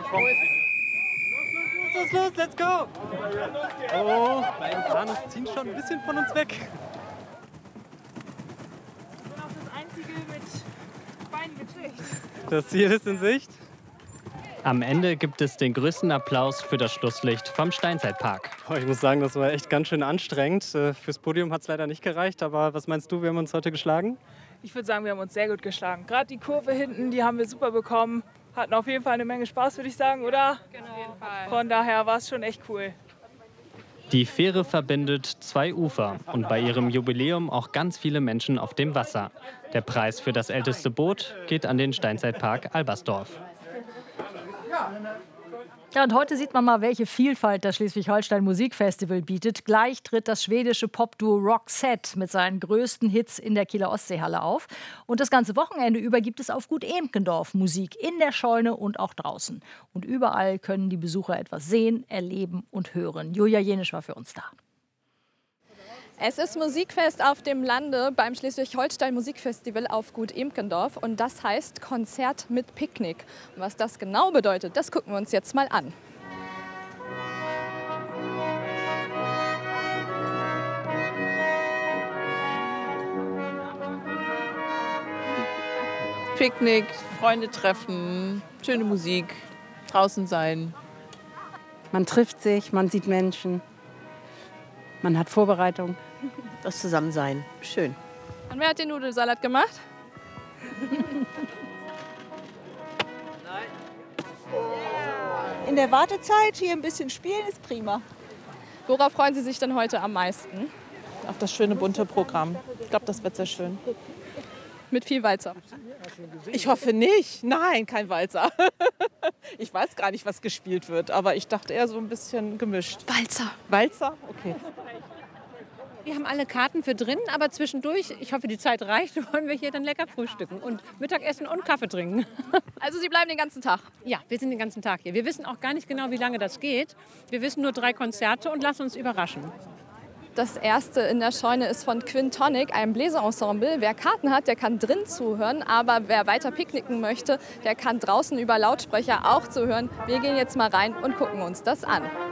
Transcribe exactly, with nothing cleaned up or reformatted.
Los, los, los, let's go! Oh, meine Kanos ziehen schon ein bisschen von uns weg. Ich bin auch das Einzige mit Beinen gekriegt. Das Ziel ist in Sicht. Am Ende gibt es den größten Applaus für das Schlusslicht vom Steinzeitpark. Oh, ich muss sagen, das war echt ganz schön anstrengend. Fürs Podium hat es leider nicht gereicht. Aber was meinst du, wir haben uns heute geschlagen? Ich würde sagen, wir haben uns sehr gut geschlagen. Gerade die Kurve hinten, die haben wir super bekommen. Hatten auf jeden Fall eine Menge Spaß, würde ich sagen, oder? Genau. Auf jeden Fall. Von daher war es schon echt cool. Die Fähre verbindet zwei Ufer und bei ihrem Jubiläum auch ganz viele Menschen auf dem Wasser. Der Preis für das älteste Boot geht an den Steinzeitpark Albersdorf. Ja, und heute sieht man mal, welche Vielfalt das Schleswig-Holstein Musikfestival bietet. Gleich tritt das schwedische Popduo Roxette mit seinen größten Hits in der Kieler Ostseehalle auf. Und das ganze Wochenende über gibt es auf Gut Emkendorf Musik in der Scheune und auch draußen. Und überall können die Besucher etwas sehen, erleben und hören. Julia Jenisch war für uns da. Es ist Musikfest auf dem Lande beim Schleswig-Holstein Musikfestival auf Gut Emkendorf und das heißt Konzert mit Picknick. Und was das genau bedeutet, das gucken wir uns jetzt mal an. Picknick, Freunde treffen, schöne Musik, draußen sein. Man trifft sich, man sieht Menschen, man hat Vorbereitung. Das Zusammensein, schön. Und wer hat den Nudelsalat gemacht? In der Wartezeit hier ein bisschen spielen ist prima. Worauf freuen Sie sich denn heute am meisten? Auf das schöne bunte Programm. Ich glaube, das wird sehr schön. Mit viel Walzer. Ich hoffe nicht. Nein, kein Walzer. Ich weiß gar nicht, was gespielt wird, aber ich dachte eher so ein bisschen gemischt. Walzer. Walzer? Okay. Wir haben alle Karten für drin, aber zwischendurch, ich hoffe, die Zeit reicht, wollen wir hier dann lecker frühstücken und Mittagessen und Kaffee trinken. Also Sie bleiben den ganzen Tag? Ja, wir sind den ganzen Tag hier. Wir wissen auch gar nicht genau, wie lange das geht. Wir wissen nur drei Konzerte und lassen uns überraschen. Das erste in der Scheune ist von Quintonic, einem Bläserensemble. Wer Karten hat, der kann drin zuhören, aber wer weiter picknicken möchte, der kann draußen über Lautsprecher auch zuhören. Wir gehen jetzt mal rein und gucken uns das an.